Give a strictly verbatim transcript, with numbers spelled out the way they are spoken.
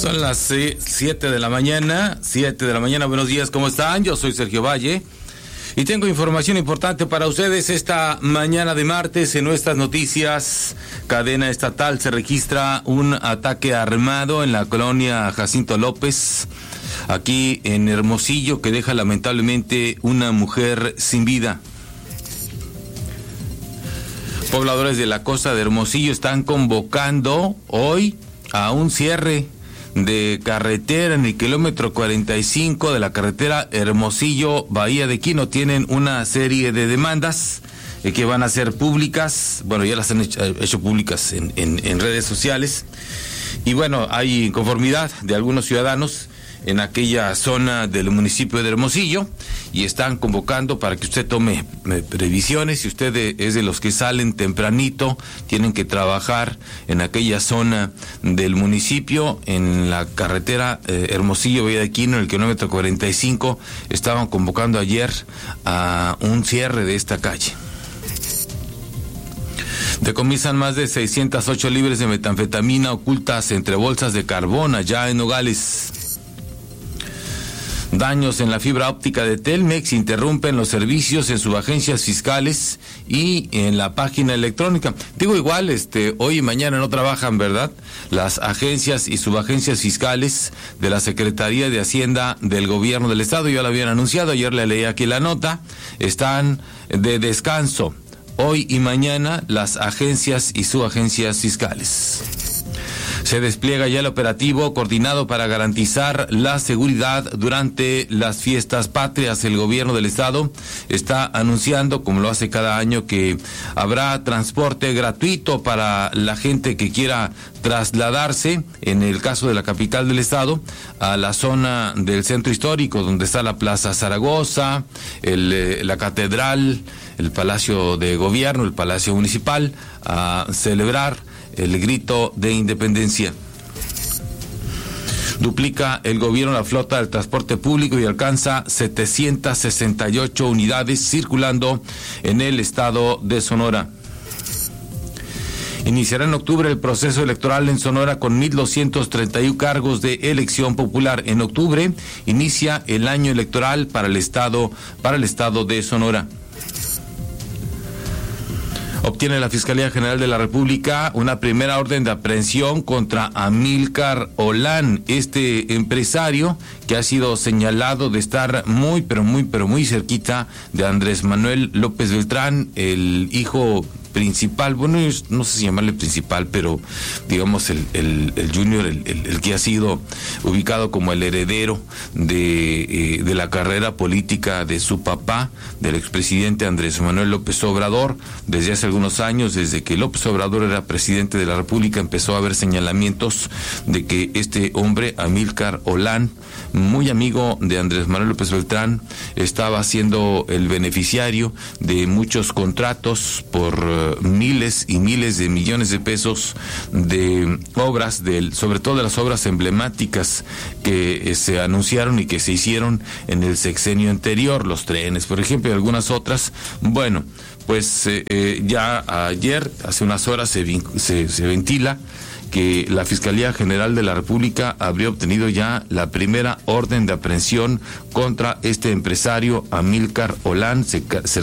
Son las siete de la mañana, siete de la mañana, buenos días, ¿cómo están? Yo soy Sergio Valle y tengo información importante para ustedes esta mañana de martes. En nuestras noticias, cadena estatal, se registra un ataque armado en la colonia Jacinto López, aquí en Hermosillo, que deja lamentablemente una mujer sin vida. Pobladores de la costa de Hermosillo están convocando hoy a un cierre de carretera en el kilómetro cuarenta y cinco de la carretera Hermosillo Bahía de Quino. Tienen una serie de demandas eh, que van a ser públicas. Bueno, ya las han hecho, hecho públicas en, en, en redes sociales. Y bueno, hay inconformidad de algunos ciudadanos en aquella zona del municipio de Hermosillo y están convocando para que usted tome eh, previsiones. Si usted de, es de los que salen tempranito, tienen que trabajar en aquella zona del municipio, en la carretera eh, Hermosillo Bahía de Quino, en el kilómetro cuarenta y cinco, estaban convocando ayer a un cierre de esta calle. Decomisan más de seiscientas ocho libras de metanfetamina ocultas entre bolsas de carbón allá en Nogales. Daños en la fibra óptica de Telmex interrumpen los servicios en subagencias fiscales y en la página electrónica. Digo, igual, este, hoy y mañana no trabajan, ¿verdad? Las agencias y subagencias fiscales de la Secretaría de Hacienda del Gobierno del Estado, ya lo habían anunciado, ayer le leí aquí la nota, están de descanso hoy y mañana las agencias y subagencias fiscales. Se despliega ya el operativo coordinado para garantizar la seguridad durante las fiestas patrias. El gobierno del estado está anunciando, como lo hace cada año, que habrá transporte gratuito para la gente que quiera trasladarse, en el caso de la capital del estado, a la zona del centro histórico, donde está la Plaza Zaragoza, el, la catedral, el Palacio de Gobierno, el Palacio Municipal, a celebrar el grito de independencia. Duplica el gobierno la flota del transporte público y alcanza setecientas sesenta y ocho unidades circulando en el estado de Sonora. Iniciará en octubre el proceso electoral en Sonora con mil doscientos treinta y uno cargos de elección popular. En octubre inicia el año electoral para el estado, para el estado de Sonora. Obtiene la Fiscalía General de la República una primera orden de aprehensión contra Amílcar Olán, este empresario que ha sido señalado de estar muy, pero muy, pero muy cerquita de Andrés Manuel López Beltrán, el hijo principal, bueno, no sé si llamarle principal, pero digamos el, el, el junior, el, el, el que ha sido ubicado como el heredero de, eh, de la carrera política de su papá, del expresidente Andrés Manuel López Obrador. Desde hace algunos años, desde que López Obrador era presidente de la República, empezó a haber señalamientos de que este hombre, Amílcar Olán, muy amigo de Andrés Manuel López Beltrán, estaba siendo el beneficiario de muchos contratos por uh, miles y miles de millones de pesos de obras, del, sobre todo de las obras emblemáticas que eh, se anunciaron y que se hicieron en el sexenio anterior, los trenes, por ejemplo, y algunas otras. Bueno, pues eh, eh, ya ayer, hace unas horas, se, se, se ventila que la Fiscalía General de la República habría obtenido ya la primera orden de aprehensión contra este empresario Amílcar Olán. Se, se